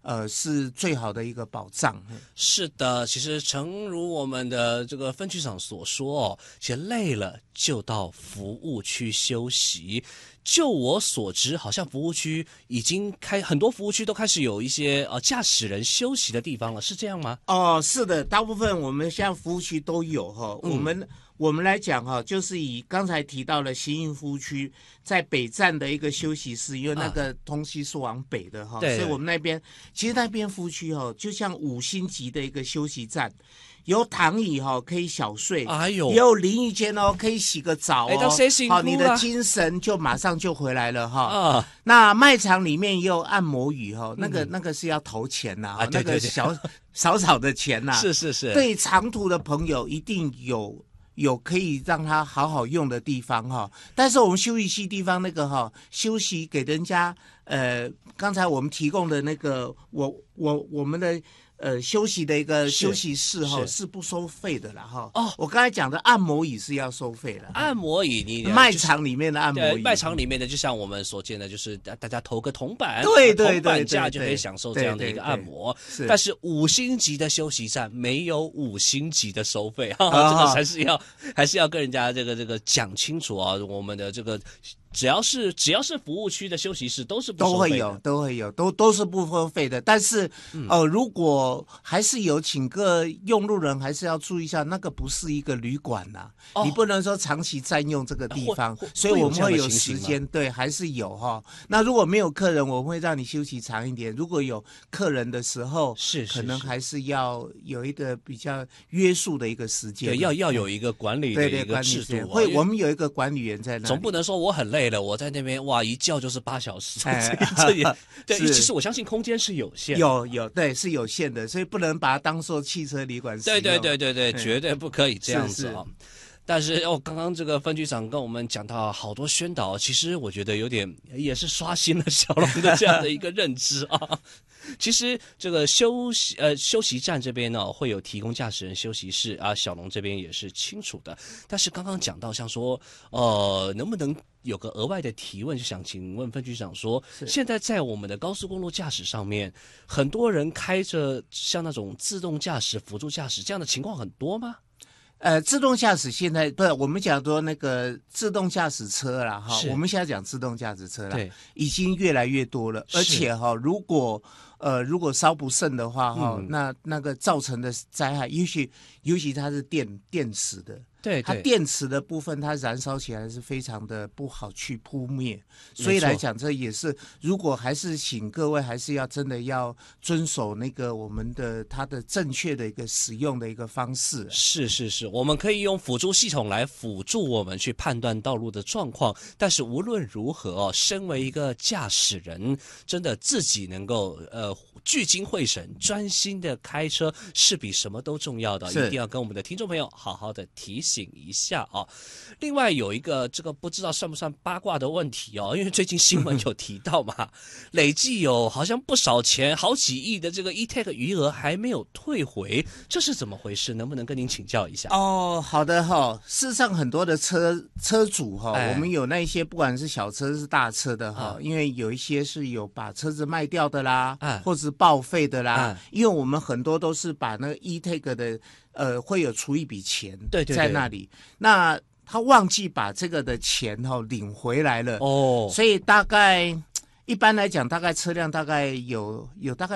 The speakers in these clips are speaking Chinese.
是最好的一个保障。 是的，其实诚如我们的这个分局长所说哦，其实累了就到服务区休息。就我所知，好像服务区已经很多服务区都开始有一些驾驶人休息的地方了，是这样吗？ 哦，是的，大部分我们现在服务区都有哈。我们来讲哈，就是以刚才提到的行营服务区，在北站的一个休息室，因为那个东西是往北的哈，所以我们那边其实那边服务区哈，就像5星级的一个休息站。有躺椅哈，可以小睡，也有淋浴间哦，可以洗个澡哦，好，你的精神就马上就回来了哈。那卖场里面也有按摩椅哈，那个是要投钱呐，那个少的钱呐， 是。 对长途的朋友一定有可以让他好好用的地方哈。但是我们休息区地方那个哈，休息给人家刚才我们提供的那个我们的。休息的一个休息室哈是不收费的啦哈。我刚才讲的按摩椅是要收费的。 按摩椅你卖场里面的按摩椅， 卖场里面的就像我们所见的，就是大家投个铜板， 对， 铜板价就可以享受这样的一个按摩。但是5星级的休息站没有5星级的收费哈，这个还是要跟人家这个讲清楚啊，我们的这个。只要是服务区的休息室都是不收费的， 都会有，都是不收费的。但是如果还是有，请各用路人还是要注意一下，那个不是一个旅馆呐，你不能说长期占用这个地方，所以我们会有时间，对，还是有哈。那如果没有客人，我们会让你休息长一点；如果有客人的时候，可能还是要有一个比较约束的一个时间， 对，要有一个管理的一个制度。 我们有一个管理员在那里， 总不能说我很累了，我在那边哇一觉就是8小时，这也对。其实我相信空间是有限的， 对，是有限的，所以不能把它当做汽车旅馆使用。 对，绝对不可以这样子啊。但是刚刚这个分局长跟我们讲到好多宣导，其实我觉得有点也是刷新了小龙的这样的一个认知啊。其实这个休息站这边呢会有提供驾驶人休息室啊，小龙这边也是清楚的。但是刚刚讲到像说能不能有个额外的提问，就想请问分局长说，现在在我们的高速公路驾驶上面，很多人开着像那种自动驾驶、辅助驾驶这样的情况很多吗？ 自动驾驶现在不是我们讲说那个自动驾驶车啦哈，我们现在讲自动驾驶车啦，已经越来越多了，而且哈，如果稍不慎的话哈，那个造成的灾害，尤其它是电池的。对，它电池的部分，它燃烧起来是非常的不好去扑灭，所以来讲，这也是如果还是请各位还是要真的要遵守那个我们的它的正确的一个使用的一个方式。 是，我们可以用辅助系统来辅助我们去判断道路的状况，但是无论如何身为一个驾驶人，真的自己能够聚精会神、专心的开车，是比什么都重要的，一定要跟我们的听众朋友好好的提醒一下啊。另外有一个这个不知道算不算八卦的问题哦，因为最近新闻有提到嘛，累计有好像不少钱，好几亿的这个 e-tag 余额还没有退回，这是怎么回事？能不能跟您请教一下？ 好的哈。事实上很多的车主哈，我们有那一些不管是小车是大车的哈，因为有一些是有把车子卖掉的啦，或者是报废的啦，因为我们很多都是把那个 e-tag 的会有出一笔钱在那里，那他忘记把这个的钱领回来了所以一般来讲，大概车辆大概有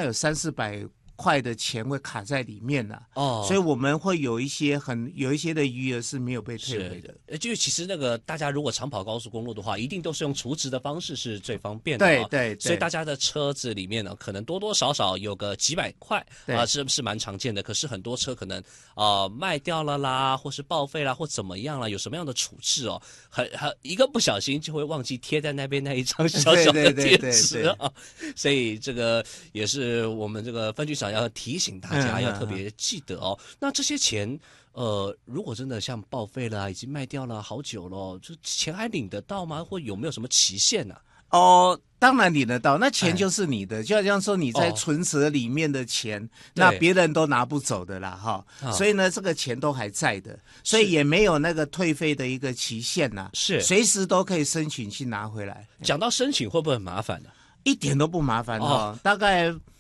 300-400块的钱会卡在里面了所以我们会有一些的余额是没有被退回的。 就其实那个大家如果常跑高速公路的话，一定都是用储值的方式是最方便的对， 所以大家的车子里面呢，可能多多少少有个几百块是蛮常见的。可是很多车可能卖掉了啦，或是报废啦，或怎么样啦，有什么样的处置一个不小心就会忘记贴在那边那一张小小的贴纸所以这个也是我们这个分局长要提醒大家要特别记得那这些钱如果真的像报废了已经卖掉了好久了，这钱还领得到吗？或有没有什么期限呢？ 当然领得到，那钱就是你的，就好像说你在存折里面的钱那别人都拿不走的啦所以呢这个钱都还在的，所以也没有那个退费的一个期限是随时都可以申请去拿回来。 讲到申请会不会很麻烦呢？ 一点都不麻烦大概